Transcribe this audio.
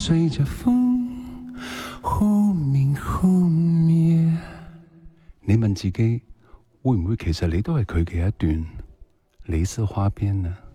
隨着風忽明忽滅。你問自己，會唔會其實你都係佢嘅一段李斯花邊呢？